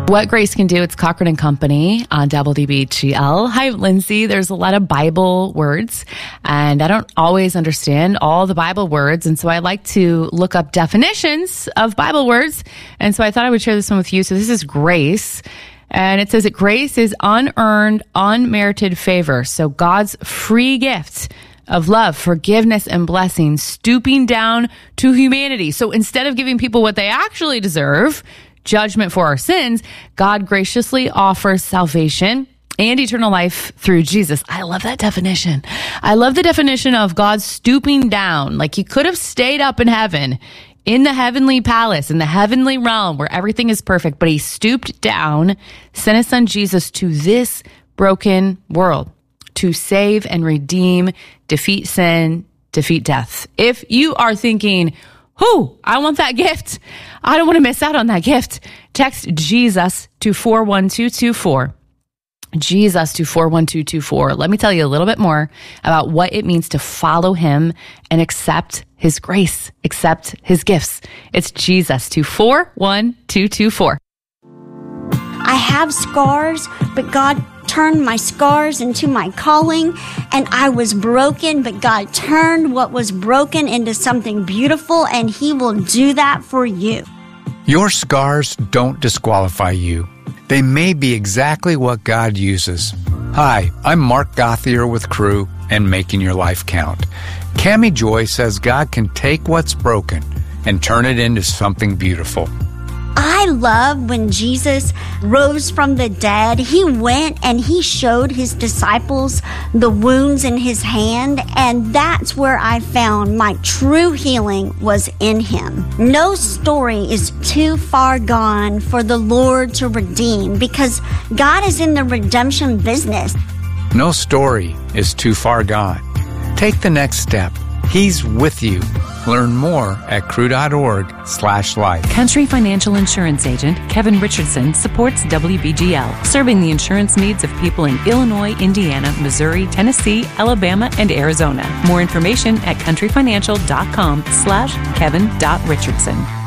What Grace Can Do, it's Cochran and Company on WBGL. Hi, Lindsay. There's a lot of Bible words, and I don't always understand all the Bible words, and so I like to look up definitions of Bible words, and so I thought I would share this one with you. So this is grace, and it says that grace is unearned, unmerited favor, so God's free gift of love, forgiveness, and blessing, stooping down to humanity. So instead of giving people what they actually deserve, judgment for our sins, God graciously offers salvation and eternal life through Jesus. I love that definition. I love the definition of God stooping down. Like he could have stayed up in heaven, in the heavenly palace, in the heavenly realm where everything is perfect, but he stooped down, sent his son Jesus to this broken world to save and defeat sin, defeat death. If you are thinking, I want that gift, I don't want to miss out on that gift, text Jesus to 41224. Jesus to 41224. Let me tell you a little bit more about what it means to follow him and accept his grace, accept his gifts. It's Jesus to 41224. I have scars, but God turned my scars into my calling, and I was broken, but God turned what was broken into something beautiful, and he will do that for you. Your scars don't disqualify you. They may be exactly what God uses. Hi, I'm Mark Gothier with Crew and Making Your Life Count. Cammie Joy says God can take what's broken and turn it into something beautiful. I love when Jesus rose from the dead. He went and he showed his disciples the wounds in his hand, and that's where I found my true healing was in him. No story is too far gone for the Lord to redeem because God is in the redemption business. No story is too far gone. Take the next step. He's with you. Learn more at crew.org/life. Country Financial Insurance Agent Kevin Richardson supports WBGL, serving the insurance needs of people in Illinois, Indiana, Missouri, Tennessee, Alabama, and Arizona. More information at countryfinancial.com/Kevin.Richardson.